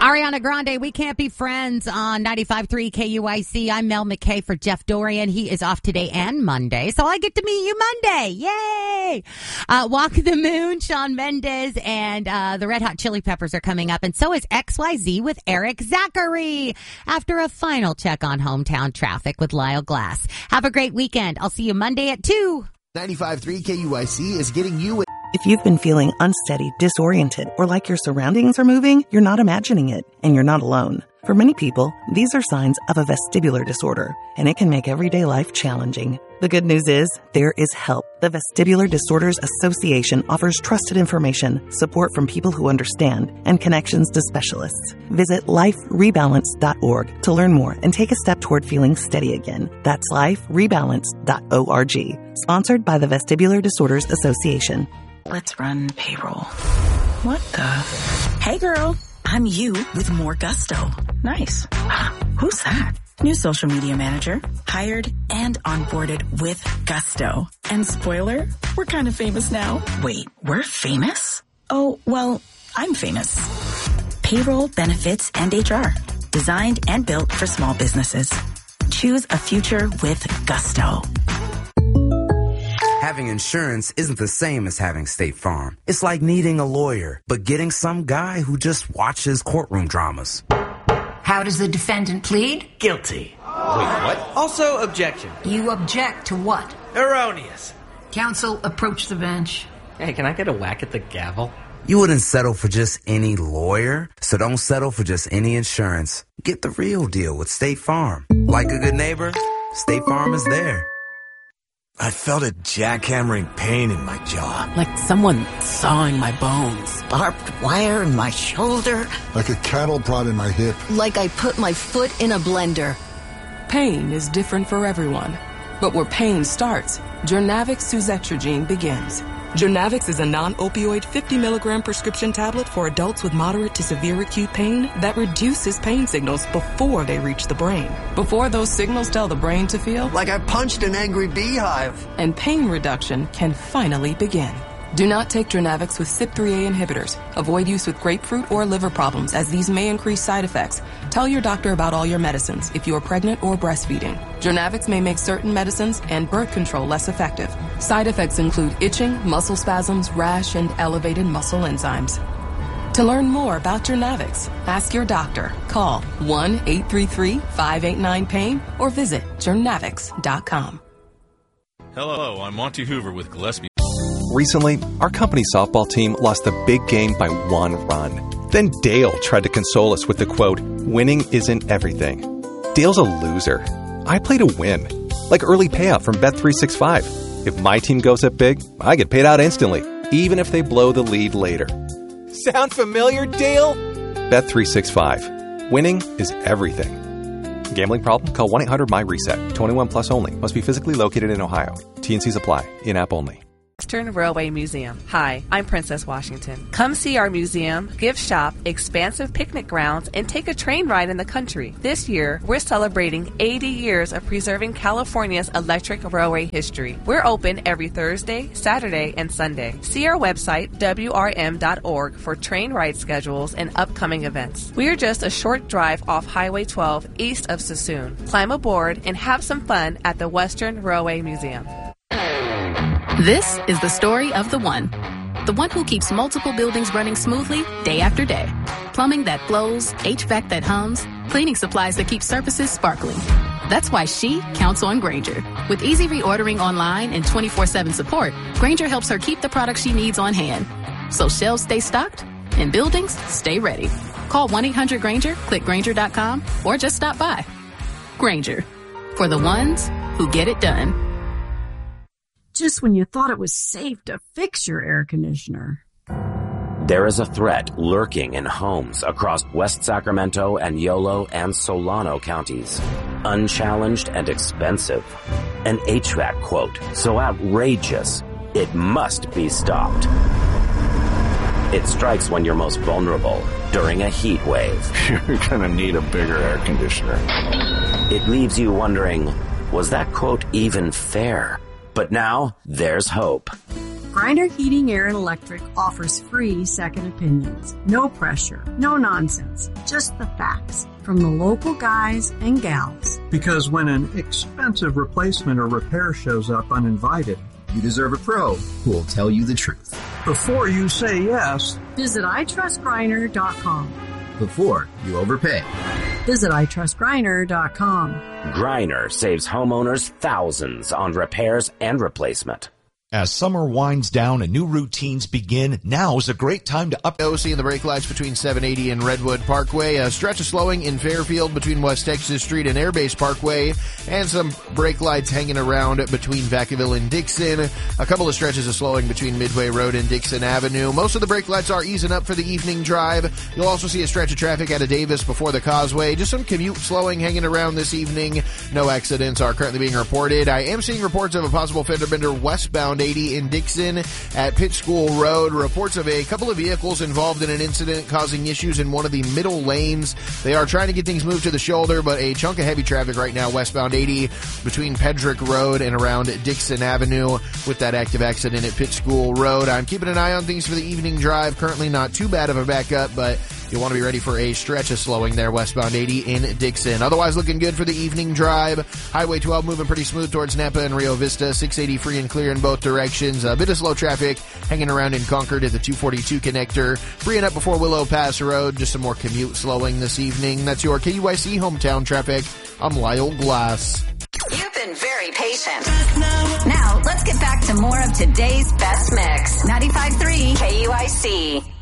Ariana Grande, We Can't Be Friends on 95.3 KUIC. I'm Mel McKay for Jeff Dorian. He is off today and Monday, so I get to meet you Monday. Yay! Walk the Moon, Shawn Mendes, and the Red Hot Chili Peppers are coming up, and so is XYZ with Eric Zachary after a final check on hometown traffic with Lyle Glass. Have a great weekend. I'll see you Monday at 2. 95.3 KUIC is getting you... If you've been feeling unsteady, disoriented, or like your surroundings are moving, you're not imagining it, and you're not alone. For many people, these are signs of a vestibular disorder, and it can make everyday life challenging. The good news is, there is help. The Vestibular Disorders Association offers trusted information, support from people who understand, and connections to specialists. Visit liferebalance.org to learn more and take a step toward feeling steady again. That's liferebalance.org. Sponsored by the Vestibular Disorders Association. Let's run payroll. What the? Hey girl, I'm you with more gusto. Nice. Who's that? New social media manager, hired and onboarded with gusto. And spoiler, we're kind of famous now. Wait, we're famous? Oh, well, I'm famous. Payroll, benefits, and HR. Designed and built for small businesses. Choose a future with gusto. Having insurance isn't the same as having State Farm. It's like needing a lawyer, but getting some guy who just watches courtroom dramas. How does the defendant plead? Guilty. Wait, what? Also, objection. You object to what? Erroneous. Counsel, approach the bench. Hey, can I get a whack at the gavel? You wouldn't settle for just any lawyer, so don't settle for just any insurance. Get the real deal with State Farm. Like a good neighbor, State Farm is there. I felt a jackhammering pain in my jaw. Like someone sawing my bones. Barbed wire in my shoulder. Like a cattle prod in my hip. Like I put my foot in a blender. Pain is different for everyone. But where pain starts, Journavx suzetrigine begins. Journavx is a non-opioid 50-milligram prescription tablet for adults with moderate to severe acute pain that reduces pain signals before they reach the brain. Before those signals tell the brain to feel like I punched an angry beehive. And pain reduction can finally begin. Do not take Journavx with CYP3A inhibitors. Avoid use with grapefruit or liver problems, as these may increase side effects. Tell your doctor about all your medicines if you are pregnant or breastfeeding. Journavx may make certain medicines and birth control less effective. Side effects include itching, muscle spasms, rash, and elevated muscle enzymes. To learn more about Journavx, ask your doctor. Call 1-833-589-PAIN or visit journavx.com. Hello, I'm Monty Hoover with Gillespie. Recently, our company softball team lost a big game by 1 run. Then Dale tried to console us with the quote, "Winning isn't everything." Dale's a loser. I play to win. Like early payout from Bet365. If my team goes up big, I get paid out instantly, even if they blow the lead later. Sound familiar, Dale? Bet365. Winning is everything. Gambling problem? Call 1-800-MY-RESET. 21 plus only. Must be physically located in Ohio. T&Cs apply. In-app only. Western Railway Museum. Hi, I'm Princess Washington. Come see our museum, gift shop, expansive picnic grounds, and take a train ride in the country. This year, we're celebrating 80 years of preserving California's electric railway history. We're open every Thursday, Saturday, and Sunday. See our website, wrm.org, for train ride schedules and upcoming events. We're just a short drive off Highway 12 east of Sassoon. Climb aboard and have some fun at the Western Railway Museum. This is the story of the one who keeps multiple buildings running smoothly day after day. Plumbing that flows, HVAC that hums, cleaning supplies that keep surfaces sparkling. That's why she counts on Grainger. With easy reordering online and 24/7 support, Grainger helps her keep the products she needs on hand. So shelves stay stocked and buildings stay ready. Call 1-800-GRAINGER, click Grainger.com, or just stop by. Grainger, for the ones who get it done. Just when you thought it was safe to fix your air conditioner. There is a threat lurking in homes across West Sacramento and Yolo and Solano counties. Unchallenged and expensive. An HVAC quote so outrageous, it must be stopped. It strikes when you're most vulnerable, during a heat wave. You're gonna need a bigger air conditioner. It leaves you wondering, was that quote even fair? But now, there's hope. Griner Heating, Air, and Electric offers free second opinions. No pressure, no nonsense, just the facts from the local guys and gals. Because when an expensive replacement or repair shows up uninvited, you deserve a pro who will tell you the truth. Before you say yes, visit itrustgriner.com. Before you overpay, visit itrustgriner.com. Griner saves homeowners thousands on repairs and replacement. As summer winds down and new routines begin, now is a great time to Seeing the brake lights between 780 and Redwood Parkway, a stretch of slowing in Fairfield between West Texas Street and Airbase Parkway, and some brake lights hanging around between Vacaville and Dixon. A couple of stretches of slowing between Midway Road and Dixon Avenue. Most of the brake lights are easing up for the evening drive. You'll also see a stretch of traffic out of Davis before the Causeway. Just some commute slowing hanging around this evening. No accidents are currently being reported. I am seeing reports of a possible fender bender westbound 80 in Dixon at Pitt School Road. Reports of a couple of vehicles involved in an incident causing issues in one of the middle lanes. They are trying to get things moved to the shoulder, but a chunk of heavy traffic right now westbound 80 between Pedrick Road and around Dixon Avenue with that active accident at Pitt School Road. I'm keeping an eye on things for the evening drive. Currently not too bad of a backup, but you'll want to be ready for a stretch of slowing there westbound 80 in Dixon. Otherwise looking good for the evening drive. Highway 12 moving pretty smooth towards Napa and Rio Vista. 680 free and clear in both directions. A bit of slow traffic hanging around in Concord at the 242 connector. Freeing up before Willow Pass Road. Just some more commute slowing this evening. That's your KUIC hometown traffic. I'm Lyle Glass. You've been very patient. Now let's get back to more of today's best mix. 95.3 KUIC.